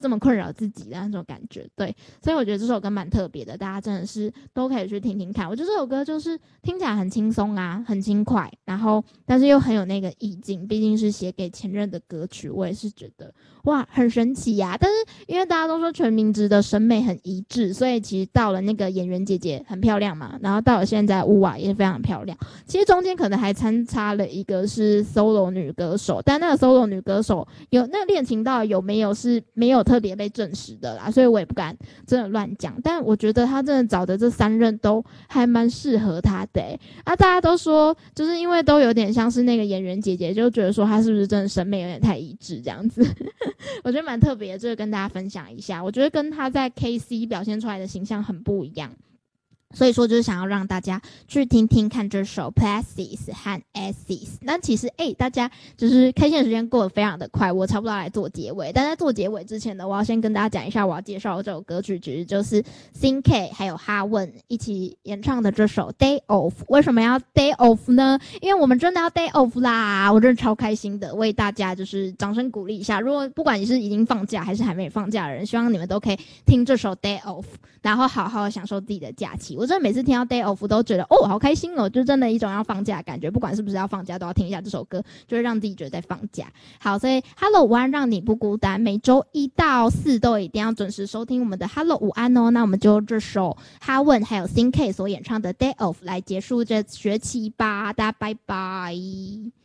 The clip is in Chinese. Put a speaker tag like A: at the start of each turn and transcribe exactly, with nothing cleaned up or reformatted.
A: 这么困扰自己的那种感觉。对，所以我觉得这首歌蛮特别的，大家真的是都可以去听听看。我觉得这首歌就是听起来很轻松啊，很轻快，然后但是又很有那个意境，毕竟是写给前任的歌曲，我也是觉得哇很神奇呀、啊。但是因为大家都说全民直的审美很一致，所以其实到了那个演员姐姐很漂亮嘛，然后到了现在乌瓦也非常漂亮。其实中间可能还参差了一个是 solo 女歌手，但那个 solo 女歌手有那个恋情到底有没有是没有特别被证实的啦，所以我也不敢真的乱讲。但我觉得他真的找的这三任都还蛮适合他的、欸、啊，大家都说就是因为都有点像是那个演员姐姐，就觉得说他是不是真的审美有点太一致这样子我觉得蛮特别的，这个跟大家分享一下。我觉得跟他在 K C 表现出来的形象很不一样，所以说就是想要让大家去听听看这首 Places 和 Asses。 那其实哎、欸，大家就是开线的时间过得非常的快，我差不多来做结尾。但在做结尾之前呢，我要先跟大家讲一下我要介绍的这首歌曲，其实就是 Sin K 还有哈问一起演唱的这首 Day Off。 为什么要 Day Off 呢？因为我们真的要 Day Off 啦，我真的超开心的，为大家就是掌声鼓励一下。如果不管你是已经放假还是还没放假的人，希望你们都可以听这首 Day Off， 然后好好享受自己的假期。我真的每次听到 Day Off 都觉得哦好开心哦，就真的一种要放假的感觉，不管是不是要放假都要听一下这首歌，就会让自己觉得在放假。好，所以 Hello 午安让你不孤单，每周一到四都一定要准时收听我们的 Hello 午安哦。那我们就这首哈问还有 Sin K 所演唱的 Day Off 来结束这学期吧，大家拜拜。